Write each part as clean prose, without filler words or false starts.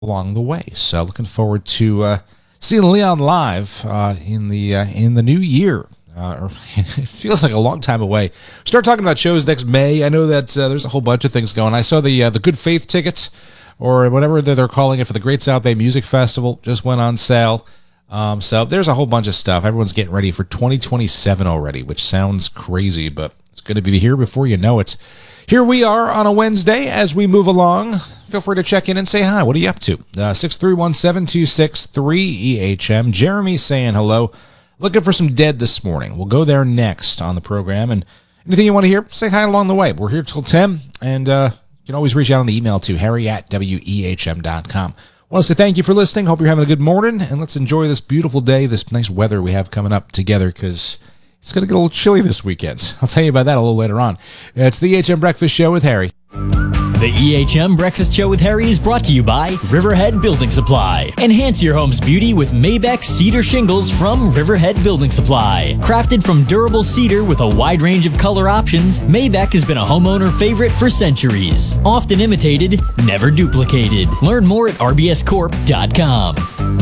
along the way. So looking forward to seeing Leon live in the new year. It feels like a long time away. Start talking about shows next May. I know that there's a whole bunch of things going. I saw the Good Faith tickets, or whatever they're calling it, for the Great South Bay Music Festival just went on sale. So there's a whole bunch of stuff. Everyone's getting ready for 2027 already, which sounds crazy, but it's going to be here before you know it. Here we are on a Wednesday as we move along. Feel free to check in and say hi. What are you up to? 631-7263-EHM. Jeremy saying hello. Looking for some Dead this morning. We'll go there next on the program. And anything you want to hear, say hi along the way. We're here till 10. And you can always reach out on the email to harry@wehm.com. I want to say thank you for listening. Hope you're having a good morning. And let's enjoy this beautiful day, this nice weather we have coming up together, because it's going to get a little chilly this weekend. I'll tell you about that a little later on. It's the EHM Breakfast Show with Harry. The EHM Breakfast Show with Harry is brought to you by Riverhead Building Supply. Enhance your home's beauty with Maybeck Cedar Shingles from Riverhead Building Supply. Crafted from durable cedar with a wide range of color options, Maybeck has been a homeowner favorite for centuries. Often imitated, never duplicated. Learn more at rbscorp.com.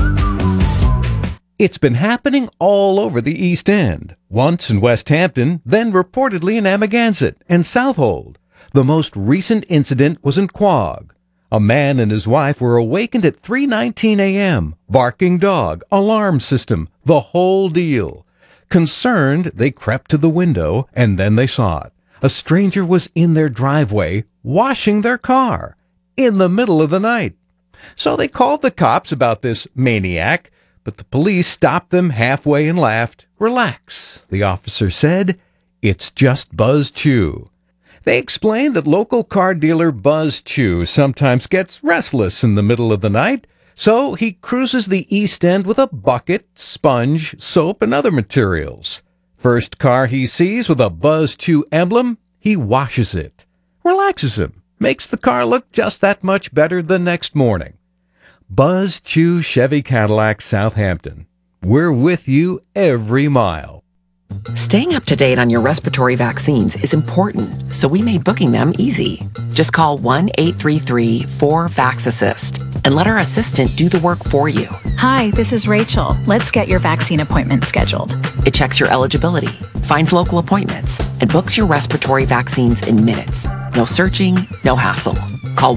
It's been happening all over the East End. Once in West Hampton, then reportedly in Amagansett and Southold. The most recent incident was in Quogue. A man and his wife were awakened at 3:19 a.m., barking dog, alarm system, the whole deal. Concerned, they crept to the window, and then they saw it. A stranger was in their driveway, washing their car, in the middle of the night. So they called the cops about this maniac, but the police stopped them halfway and laughed. "Relax," the officer said. "It's just Buzz Chew." They explained that local car dealer Buzz Chew sometimes gets restless in the middle of the night, so he cruises the East End with a bucket, sponge, soap, and other materials. First car he sees with a Buzz Chew emblem, he washes it. Relaxes him, makes the car look just that much better the next morning. Buzz Chew Chevy Cadillac, Southampton. We're with you every mile. Staying up to date on your respiratory vaccines is important, so we made booking them easy. Just call 1-833-4-VAX-ASSIST and let our assistant do the work for you. Hi, this is Rachel. Let's get your vaccine appointment scheduled. It checks your eligibility, finds local appointments, and books your respiratory vaccines in minutes. No searching, no hassle. Call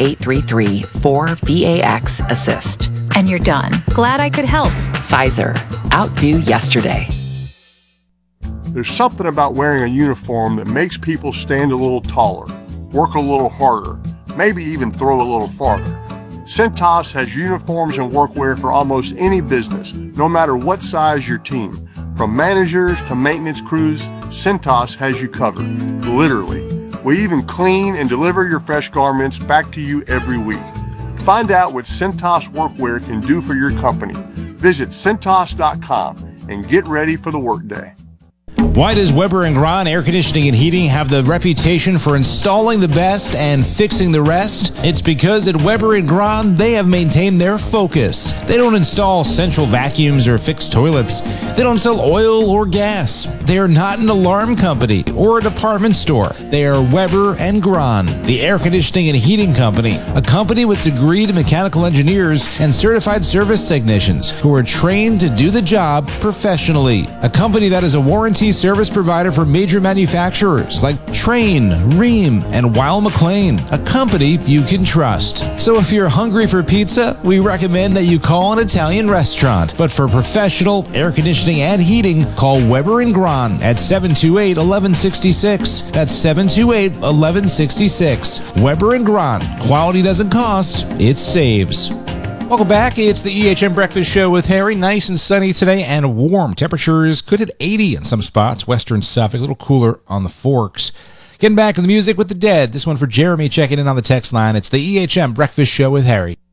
1-833-4-VAX-ASSIST. And you're done. Glad I could help. Pfizer. Outdo yesterday. There's something about wearing a uniform that makes people stand a little taller, work a little harder, maybe even throw a little farther. Cintas has uniforms and workwear for almost any business, no matter what size your team. From managers to maintenance crews, Cintas has you covered, literally. We even clean and deliver your fresh garments back to you every week. Find out what Cintas workwear can do for your company. Visit Cintas.com and get ready for the workday. Why does Weber and Grahn Air Conditioning and Heating have the reputation for installing the best and fixing the rest? It's because at Weber and Grahn, they have maintained their focus. They don't install central vacuums or fix toilets. They don't sell oil or gas. They are not an alarm company or a department store. They are Weber and Grahn, the air conditioning and heating company, a company with degreed mechanical engineers and certified service technicians who are trained to do the job professionally. A company that is a warranty service provider for major manufacturers like Trane, Rheem, and Weil McLean, a company you can trust. So if you're hungry for pizza, we recommend that you call an Italian restaurant. But for professional air conditioning and heating, call Weber and Grahn at 728-1166. That's 728-1166. Weber and Grahn. Quality doesn't cost, it saves. Welcome back. It's the EHM Breakfast Show with Harry. Nice and sunny today and warm. Temperatures could hit 80 in some spots. Western Suffolk, a little cooler on the Forks. Getting back to the music with the Dead. This one for Jeremy checking in on the text line. It's the EHM Breakfast Show with Harry.